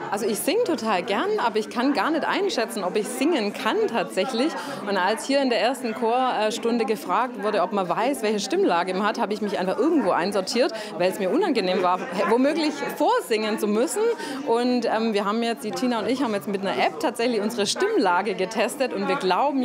Also ich singe total gern, aber ich kann gar nicht einschätzen, ob ich singen kann tatsächlich. Und als hier in der ersten Chorstunde gefragt wurde, ob man weiß, welche Stimmlage man hat, habe ich mich einfach irgendwo einsortiert, weil es mir unangenehm war, womöglich vorsingen zu müssen. Und wir haben jetzt, die Tina und ich haben jetzt mit einer App tatsächlich unsere Stimmlage getestet und wir glauben